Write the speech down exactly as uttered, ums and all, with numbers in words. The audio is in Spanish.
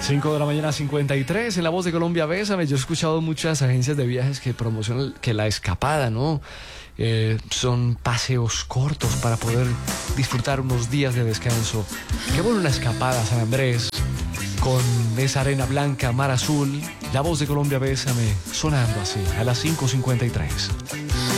cinco de la mañana, cincuenta y tres, en La Voz de Colombia, Bésame. Yo he escuchado muchas agencias de viajes que promocionan que la escapada, ¿no? Eh, son paseos cortos para poder disfrutar unos días de descanso. Qué bueno una escapada a San Andrés, con esa arena blanca, mar azul. La Voz de Colombia, Bésame, sonando así, a las cinco cincuenta y tres.